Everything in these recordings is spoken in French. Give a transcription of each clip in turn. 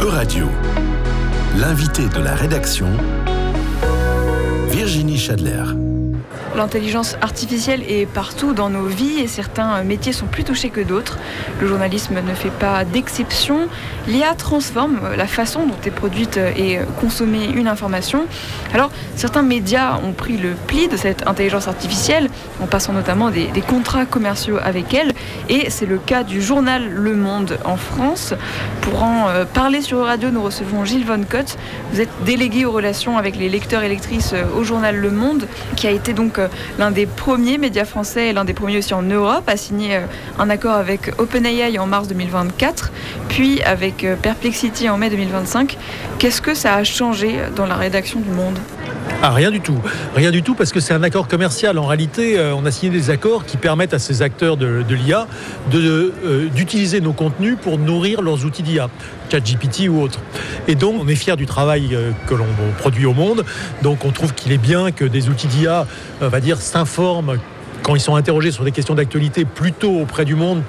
Euradio, l'invité de la rédaction, Virginie Chadler. L'intelligence artificielle est partout dans nos vies et certains métiers sont plus touchés que d'autres. Le journalisme ne fait pas d'exception. L'IA transforme la façon dont est produite et consommée une information. Alors, certains médias ont pris le pli de cette intelligence artificielle en passant notamment des contrats commerciaux avec elle. Et c'est le cas du journal Le Monde en France. Pour en parler sur Radio, nous recevons Gilles Von Cotte. Vous êtes délégué aux relations avec les lecteurs et lectrices au journal Le Monde, qui a été donc l'un des premiers médias français et l'un des premiers aussi en Europe à signer un accord avec OpenAI en mars 2024, puis avec Perplexity en mai 2025. Qu'est-ce que ça a changé dans la rédaction du Monde ? Rien du tout, parce que c'est un accord commercial. En réalité, on a signé des accords qui permettent à ces acteurs de l'IA d'utiliser nos contenus pour nourrir leurs outils d'IA, ChatGPT ou autres. Et donc, on est fiers du travail que l'on produit au Monde. Donc, on trouve qu'il est bien que des outils d'IA, s'informent quand ils sont interrogés sur des questions d'actualité plutôt auprès du monde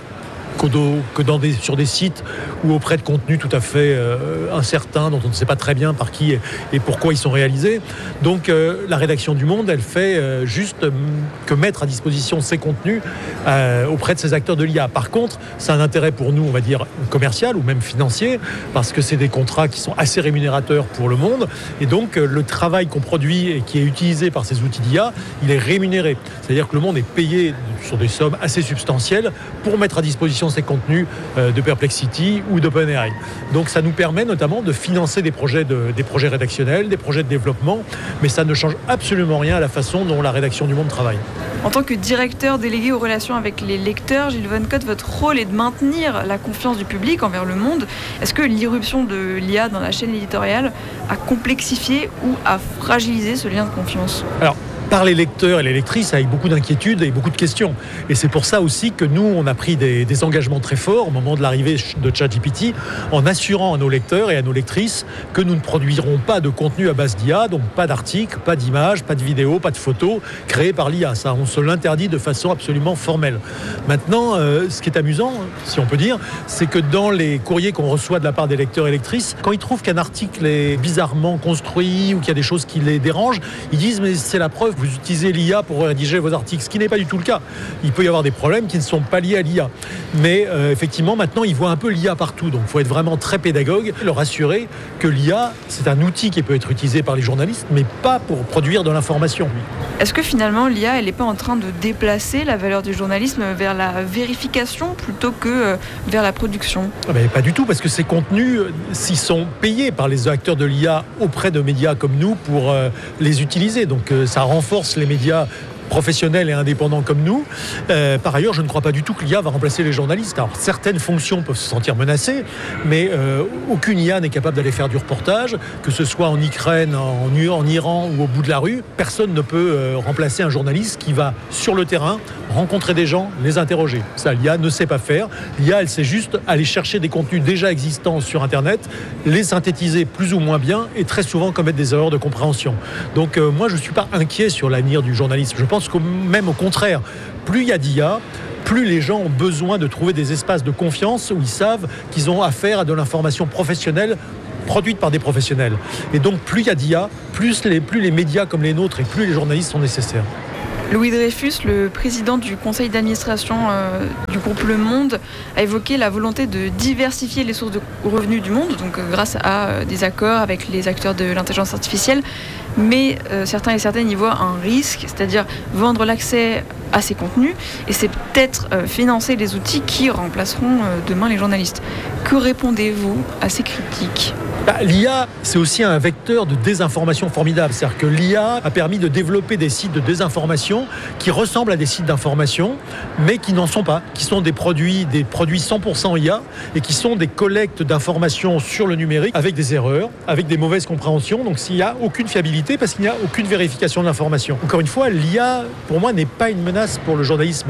que sur des sites ou auprès de contenus tout à fait incertains, dont on ne sait pas très bien par qui et pourquoi ils sont réalisés. Donc la rédaction du Monde, elle fait juste que mettre à disposition ces contenus auprès de ces acteurs de l'IA. Par contre, c'est un intérêt pour nous, on va dire, commercial ou même financier, parce que c'est des contrats qui sont assez rémunérateurs pour le Monde. Et donc le travail qu'on produit et qui est utilisé par ces outils d'IA, il est rémunéré. C'est-à-dire que le Monde est payé sur des sommes assez substantielles pour mettre à disposition ces contenus de Perplexity ou d'OpenAI. Donc ça nous permet notamment de financer des projets rédactionnels, des projets de développement, mais ça ne change absolument rien à la façon dont la rédaction du Monde travaille. En tant que directeur délégué aux relations avec les lecteurs, Gilles Von Cotte, votre rôle est de maintenir la confiance du public envers le Monde. Est-ce que l'irruption de l'IA dans la chaîne éditoriale a complexifié ou a fragilisé ce lien de confiance ? Alors, par les lecteurs et les lectrices avec beaucoup d'inquiétudes et beaucoup de questions. Et c'est pour ça aussi que nous, on a pris des engagements très forts au moment de l'arrivée de ChatGPT, en assurant à nos lecteurs et à nos lectrices que nous ne produirons pas de contenu à base d'IA, donc pas d'articles, pas d'images, pas de vidéos, pas de photos créées par l'IA. Ça, on se l'interdit de façon absolument formelle. Maintenant, ce qui est amusant, si on peut dire, c'est que dans les courriers qu'on reçoit de la part des lecteurs et lectrices, quand ils trouvent qu'un article est bizarrement construit ou qu'il y a des choses qui les dérangent, ils disent « mais c'est la preuve, vous utilisez l'IA pour rédiger vos articles », ce qui n'est pas du tout le cas. Il peut y avoir des problèmes qui ne sont pas liés à l'IA. Mais effectivement, maintenant, ils voient un peu l'IA partout. Donc, il faut être vraiment très pédagogue, leur assurer que l'IA, c'est un outil qui peut être utilisé par les journalistes, mais pas pour produire de l'information. Est-ce que finalement, l'IA, elle n'est pas en train de déplacer la valeur du journalisme vers la vérification plutôt que vers la production ? Pas du tout, parce que ces contenus, s'ils sont payés par les acteurs de l'IA auprès de médias comme nous pour les utiliser. Donc, ça renforce les médias professionnels et indépendants comme nous. Par ailleurs, je ne crois pas du tout que l'IA va remplacer les journalistes. Alors, certaines fonctions peuvent se sentir menacées, mais aucune IA n'est capable d'aller faire du reportage, que ce soit en Ukraine, en Iran ou au bout de la rue. Personne ne peut remplacer un journaliste qui va sur le terrain rencontrer des gens, les interroger. Ça, l'IA ne sait pas faire. L'IA, elle sait juste aller chercher des contenus déjà existants sur Internet, les synthétiser plus ou moins bien et très souvent commettre des erreurs de compréhension. Donc moi, je ne suis pas inquiet sur l'avenir du journalisme. Je pense que même au contraire, plus il y a d'IA, plus les gens ont besoin de trouver des espaces de confiance où ils savent qu'ils ont affaire à de l'information professionnelle produite par des professionnels. Et donc, plus il y a d'IA, plus les médias comme les nôtres et plus les journalistes sont nécessaires. Louis Dreyfus, le président du conseil d'administration du groupe Le Monde, a évoqué la volonté de diversifier les sources de revenus du monde, donc grâce à des accords avec les acteurs de l'intelligence artificielle. Mais certains et certaines y voient un risque, c'est-à-dire vendre l'accès à ces contenus, et c'est peut-être financer les outils qui remplaceront demain les journalistes. Que répondez-vous à ces critiques ? L'IA, c'est aussi un vecteur de désinformation formidable. C'est-à-dire que l'IA a permis de développer des sites de désinformation qui ressemblent à des sites d'information, mais qui n'en sont pas, qui sont des produits 100% IA et qui sont des collectes d'informations sur le numérique avec des erreurs, avec des mauvaises compréhensions. Donc, s'il n'y a aucune fiabilité parce qu'il n'y a aucune vérification de l'information. Encore une fois, l'IA, pour moi, n'est pas une menace pour le journalisme.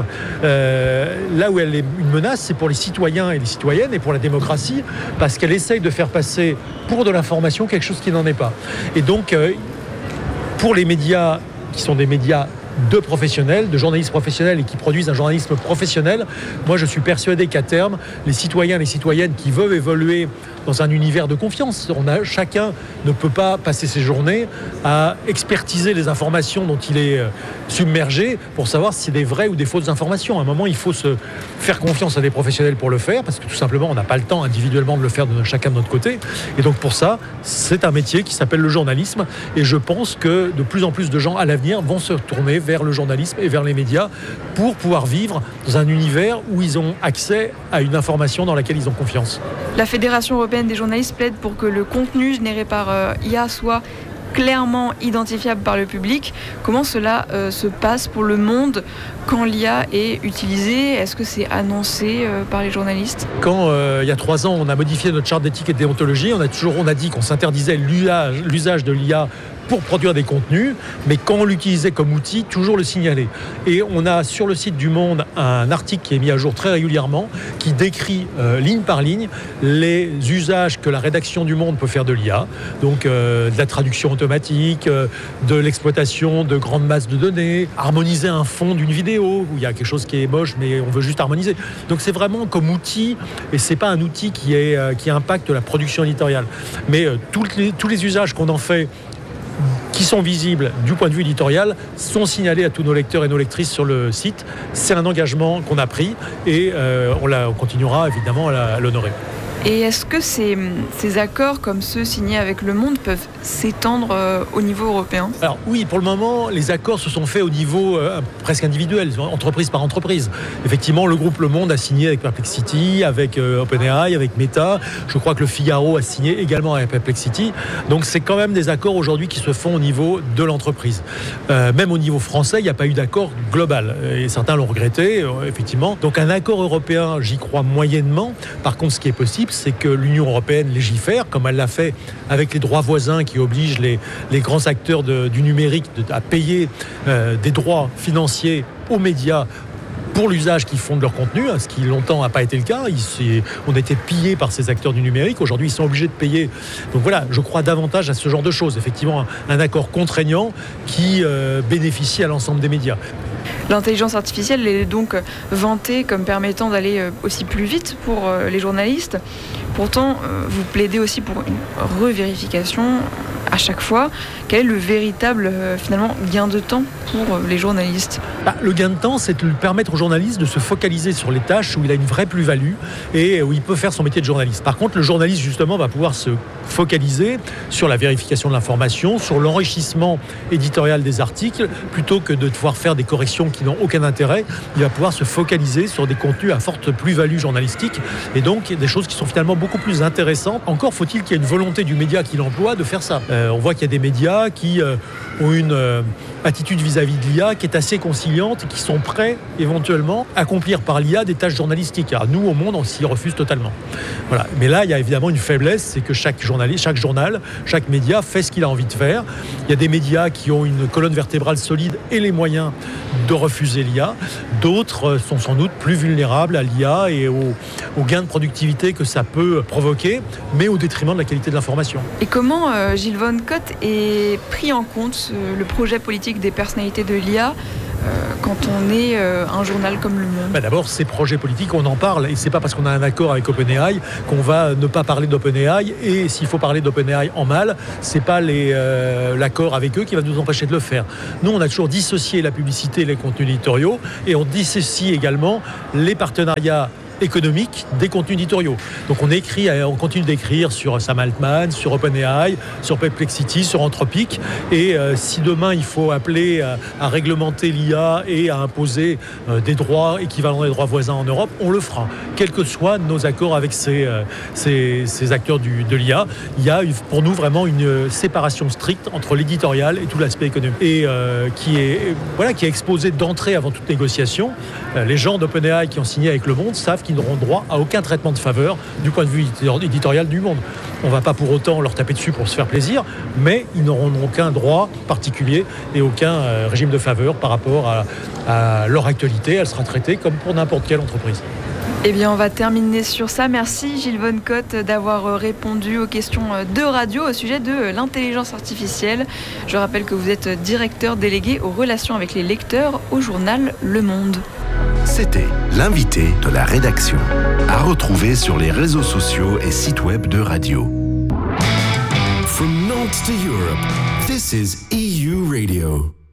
Là où elle est une menace, c'est pour les citoyens et les citoyennes et pour la démocratie, parce qu'elle essaye de faire passer pour de l'information quelque chose qui n'en est pas. Et donc, pour les médias qui sont des médias de professionnels, de journalistes professionnels et qui produisent un journalisme professionnel. Moi, je suis persuadé qu'à terme, les citoyens et les citoyennes qui veulent évoluer dans un univers de confiance, chacun ne peut pas passer ses journées à expertiser les informations dont il est submergé pour savoir si c'est des vraies ou des fausses informations. À un moment, il faut se faire confiance à des professionnels pour le faire, parce que tout simplement, on n'a pas le temps individuellement de le faire de chacun de notre côté. Et donc pour ça, c'est un métier qui s'appelle le journalisme. Et je pense que de plus en plus de gens à l'avenir vont se tourner vers le journalisme et vers les médias pour pouvoir vivre dans un univers où ils ont accès à une information dans laquelle ils ont confiance. La Fédération européenne des journalistes plaide pour que le contenu généré par IA soit clairement identifiable par le public. Comment cela se passe pour le monde quand l'IA est utilisée? Est-ce que c'est annoncé par les journalistes? Quand il y a 3 ans, on a modifié notre charte d'éthique et de déontologie, on a dit qu'on s'interdisait l'usage de l'IA pour produire des contenus, mais quand on l'utilisait comme outil, toujours le signaler. Et on a sur le site du Monde un article qui est mis à jour très régulièrement, qui décrit ligne par ligne les usages que la rédaction du Monde peut faire de l'IA, donc de la traduction automatique, de l'exploitation de grandes masses de données, harmoniser un fond d'une vidéo, où il y a quelque chose qui est moche, mais on veut juste harmoniser. Donc c'est vraiment comme outil, et c'est pas un outil qui impacte la production éditoriale. Mais tous les usages qu'on en fait, qui sont visibles du point de vue éditorial, sont signalés à tous nos lecteurs et nos lectrices sur le site. C'est un engagement qu'on a pris et on continuera évidemment à l'honorer. Et est-ce que ces accords comme ceux signés avec Le Monde peuvent s'étendre au niveau européen? Alors oui, pour le moment, les accords se sont faits au niveau presque individuel, entreprise par entreprise. Effectivement, le groupe Le Monde a signé avec Perplexity, avec OpenAI, avec Meta. Je crois que le Figaro a signé également avec Perplexity. Donc c'est quand même des accords aujourd'hui qui se font au niveau de l'entreprise. Même au niveau français, il n'y a pas eu d'accord global. Et certains l'ont regretté, effectivement. Donc un accord européen, j'y crois moyennement. Par contre, ce qui est possible, c'est que l'Union européenne légifère, comme elle l'a fait avec les droits voisins qui obligent les grands acteurs du numérique à payer des droits financiers aux médias pour l'usage qu'ils font de leur contenu, ce qui longtemps n'a pas été le cas. On a été pillés par ces acteurs du numérique. Aujourd'hui, ils sont obligés de payer. Donc voilà, je crois davantage à ce genre de choses. Effectivement, un accord contraignant qui bénéficie à l'ensemble des médias. L'intelligence artificielle est donc vantée comme permettant d'aller aussi plus vite pour les journalistes. Pourtant, vous plaidez aussi pour une revérification à chaque fois. Quel est le véritable finalement gain de temps pour les journalistes? Le gain de temps, c'est de lui permettre au journaliste de se focaliser sur les tâches où il a une vraie plus-value et où il peut faire son métier de journaliste. Par contre, le journaliste, justement, va pouvoir se focaliser sur la vérification de l'information, sur l'enrichissement éditorial des articles, plutôt que de devoir faire des corrections qui n'ont aucun intérêt. Il va pouvoir se focaliser sur des contenus à forte plus-value journalistique et donc des choses qui sont finalement beaucoup plus intéressantes. Encore faut-il qu'il y ait une volonté du média qui l'emploie de faire ça. On voit qu'il y a des médias qui ont une attitude vis-à-vis de l'IA qui est assez conciliante et qui sont prêts éventuellement à accomplir par l'IA des tâches journalistiques. Alors nous, au Monde, on s'y refuse totalement. Voilà. Mais là, il y a évidemment une faiblesse, c'est que chaque journaliste, chaque journal, chaque média fait ce qu'il a envie de faire. Il y a des médias qui ont une colonne vertébrale solide et les moyens de refuser l'IA. D'autres sont sans doute plus vulnérables à l'IA et aux gains de productivité que ça peut provoquer, mais au détriment de la qualité de l'information. Et comment Gilles Von Cotte est pris en compte le projet politique des personnalités de l'IA quand on est un journal comme Le Monde? D'abord, ces projets politiques, on en parle, et c'est pas parce qu'on a un accord avec OpenAI qu'on va ne pas parler d'OpenAI, et s'il faut parler d'OpenAI en mal, c'est pas l'accord avec eux qui va nous empêcher de le faire. Nous, on a toujours dissocié la publicité et les contenus éditoriaux, et on dissocie également les partenariats économique des contenus éditoriaux. Donc on continue d'écrire sur Sam Altman, sur OpenAI, sur Perplexity, sur Anthropic, et si demain il faut appeler à réglementer l'IA et à imposer des droits équivalents des droits voisins en Europe, on le fera, quels que soient nos accords avec ces acteurs de l'IA. Il y a pour nous vraiment une séparation stricte entre l'éditorial et tout l'aspect économique, et qui est exposé d'entrée avant toute négociation. Les gens d'OpenAI qui ont signé avec Le Monde savent qu'ils n'auront droit à aucun traitement de faveur du point de vue éditorial du Monde. On ne va pas pour autant leur taper dessus pour se faire plaisir, mais ils n'auront aucun droit particulier et aucun régime de faveur par rapport à leur actualité. Elle sera traitée comme pour n'importe quelle entreprise. Eh bien, on va terminer sur ça. Merci Gilles Voncotte d'avoir répondu aux questions de radio au sujet de l'intelligence artificielle. Je rappelle que vous êtes directeur délégué aux relations avec les lecteurs au journal Le Monde. C'était l'invité de la rédaction. À retrouver sur les réseaux sociaux et sites web de radio. From Nantes to Europe, this is EU Radio.